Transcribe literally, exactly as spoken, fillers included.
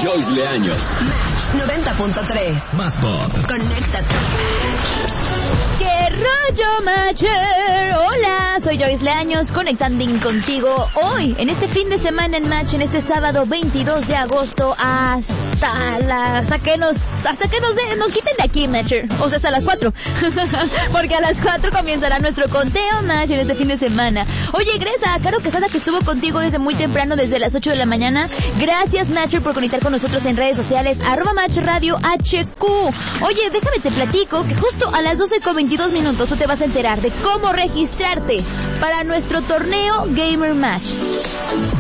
Joyce Leaños. Match noventa punto tres. Más pop. Conéctate. ¡Qué rollo, Matcher! Hola, soy Joyce Leaños, conectando contigo hoy, en este fin de semana en Match, en este sábado veintidós de agosto, hasta la, hasta que nos, hasta que nos, de, nos quiten de aquí, Matcher. O sea, hasta las cuatro. Porque a las cuatro comenzará nuestro conteo Match en este fin de semana. Oye, gracias a Caro Quesada, que estuvo contigo desde muy temprano, desde las ocho de la mañana. Gracias, Matcher, por conectar con nosotros en redes sociales, arroba Match Radio H Q. Oye, déjame te platico que justo a las doce con veintidós minutos tú te vas a enterar de cómo registrarte para nuestro torneo Gamer Match.